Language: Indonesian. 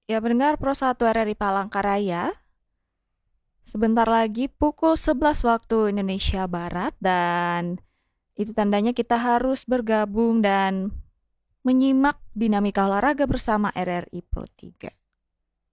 Ya, pendengar Pro 1 RRI Palangkaraya. Sebentar lagi pukul 11 waktu Indonesia Barat dan itu tandanya kita harus bergabung dan menyimak dinamika olahraga bersama RRI Pro 3.